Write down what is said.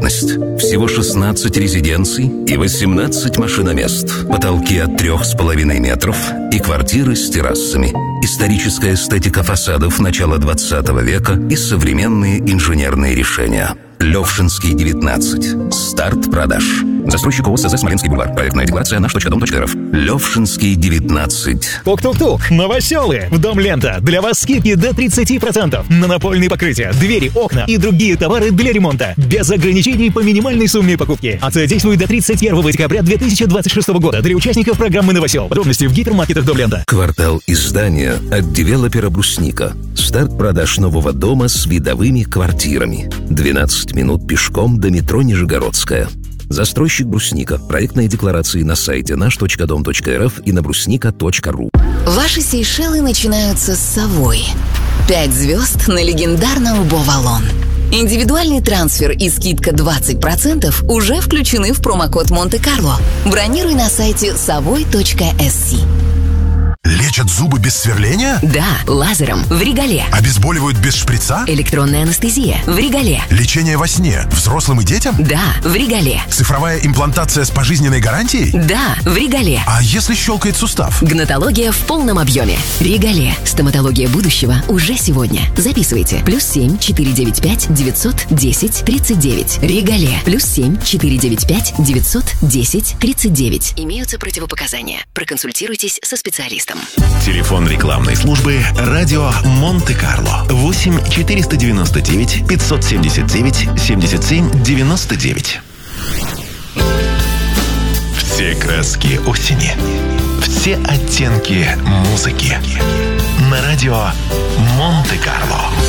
недвижимость. Всего 16 резиденций и 18 машиномест. Потолки от 3,5 метров и квартиры с террасами. Историческая эстетика фасадов начала 20 века и современные инженерные решения. Левшинский, 19. Старт продаж. Застройщик ООО СЗ «Смоленский бульвар». Проектная декларация nаш.дом.рф. Левшинский, 19. Тук-тук-тук. Новоселы. В Дом Лента. Для вас скидки до 30% на напольные покрытия, двери, окна и другие товары для ремонта. Без ограничений по минимальной сумме покупки. Акция действует до 31 декабря 2026 года для участников программы «Новосел». Подробности в гипермаркетах Дом Лента. Квартал издания от девелопера «Брусника». Старт продаж нового дома с видовыми квартирами. 12 минут пешком до метро Нижегородская. Застройщик «Брусника». Проектные декларации на сайте наш.дом.рф и на брусника.ру. Ваши Сейшелы начинаются с совой. 5 звезд на легендарном Бовалон. Индивидуальный трансфер и скидка 20% уже включены в промокод Монте-Карло. Бронируй на сайте savoy.sc. Лечат зубы без сверления? Да, лазером, в Регале. Обезболивают без шприца? Электронная анестезия, в Регале. Лечение во сне взрослым и детям? Да, в Регале. Цифровая имплантация с пожизненной гарантией? Да, в Регале. А если щелкает сустав? Гнатология в полном объеме. Регале. Стоматология будущего уже сегодня. Записывайте. +7 495 910 39. Регале. +7 495 910 39. Имеются противопоказания. Проконсультируйтесь со специалистом. Телефон рекламной службы «Радио Монте-Карло». 8 499 579 77 99. Все краски осени. Все оттенки музыки. На радио Монте-Карло.